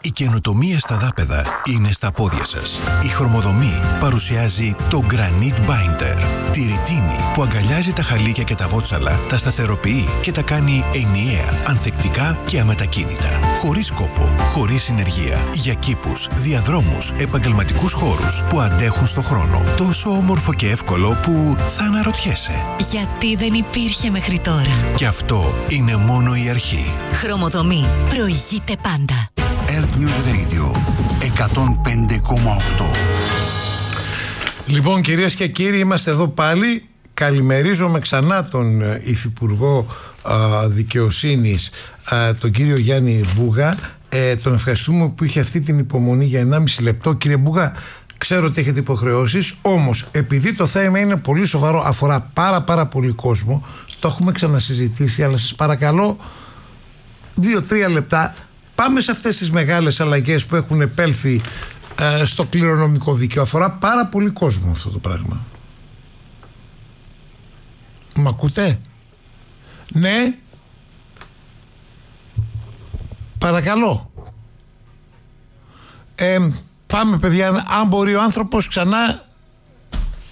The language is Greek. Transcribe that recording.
Η καινοτομία στα δάπεδα είναι στα πόδια σας. Η Χρωμοδομή παρουσιάζει το Granite Binder. Τη ρητίνη που αγκαλιάζει τα χαλίκια και τα βότσαλα, τα σταθεροποιεί και τα κάνει ενιαία, ανθεκτικά και αμετακίνητα. Χωρίς κόπο, χωρίς συνεργεία. Για κήπους, διαδρόμους, επαγγελματικούς χώρους που αντέχουν στο χρόνο. Τόσο όμορφο και εύκολο που θα αναρωτιέσαι. Γιατί δεν υπήρχε μέχρι τώρα. Και αυτό είναι μόνο η αρχή. Χρωμοδομή. Προηγείται πάντα. Earth News Radio 105,8. Λοιπόν, κυρίες και κύριοι, είμαστε εδώ πάλι. Καλημερίζομαι ξανά τον Υφυπουργό Δικαιοσύνης, τον κύριο Γιάννη Μπούγα. Τον ευχαριστούμε που είχε αυτή την υπομονή για 1,5 λεπτό. Κύριε Μπούγα, ξέρω ότι έχετε υποχρεώσεις, όμως επειδή το θέμα είναι πολύ σοβαρό, αφορά πάρα πολύ κόσμο, το έχουμε ξανασυζητήσει, αλλά σας παρακαλώ 2-3 λεπτά. Πάμε σε αυτές τις μεγάλες αλλαγές που έχουν επέλθει στο κληρονομικό δίκαιο. Αφορά πάρα πολύ κόσμο αυτό το πράγμα. Μ' ακούτε? Ναι. Παρακαλώ. Πάμε παιδιά, αν μπορεί ο άνθρωπος ξανά